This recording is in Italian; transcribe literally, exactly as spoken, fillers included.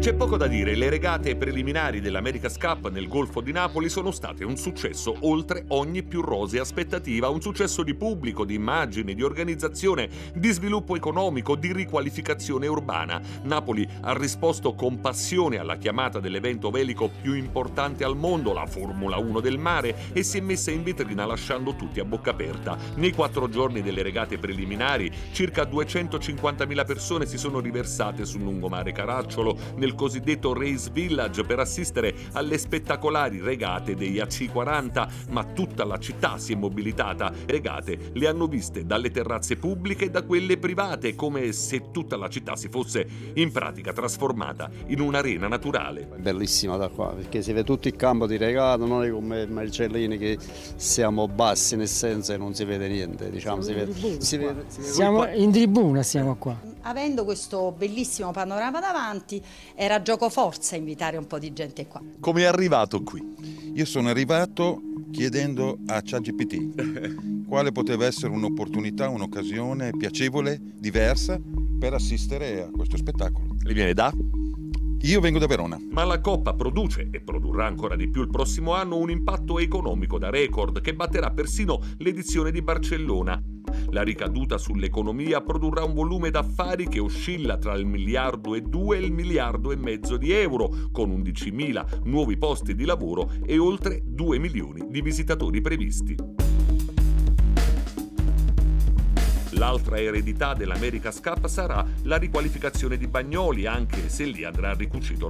C'è poco da dire, le regate preliminari dell'America's Cup nel Golfo di Napoli sono state un successo oltre ogni più rosea aspettativa, un successo di pubblico, di immagine, di organizzazione, di sviluppo economico, di riqualificazione urbana. Napoli ha risposto con passione alla chiamata dell'evento velico più importante al mondo, la Formula uno del mare, e si è messa in vetrina lasciando tutti a bocca aperta. Nei quattro giorni delle regate preliminari, circa duecentocinquantamila persone si sono riversate sul lungomare Caracciolo, nel cosiddetto Race Village, per assistere alle spettacolari regate degli A C quaranta, ma tutta la città si è mobilitata. Regate le hanno viste dalle terrazze pubbliche e da quelle private, come se tutta la città si fosse in pratica trasformata in un'arena naturale. Bellissima da qua, perché si vede tutto il campo di regata, non è come Marcellini che siamo bassi nel senso e non si vede niente, diciamo, si vede, si vede, si vede siamo in tribuna, siamo qua. Avendo questo bellissimo panorama davanti, era gioco forza invitare un po' di gente qua. Come è arrivato qui? Io sono arrivato chiedendo a ChatGPT quale poteva essere un'opportunità, un'occasione piacevole, diversa per assistere a questo spettacolo. Le viene da? Io vengo da Verona. Ma la Coppa produce, e produrrà ancora di più il prossimo anno, un impatto economico da record che batterà persino l'edizione di Barcellona. La ricaduta sull'economia produrrà un volume d'affari che oscilla tra il miliardo e due e il miliardo e mezzo di euro, con undicimila nuovi posti di lavoro e oltre due milioni di visitatori previsti. L'altra eredità dell'America's Cup sarà la riqualificazione di Bagnoli, anche se lì andrà ricucito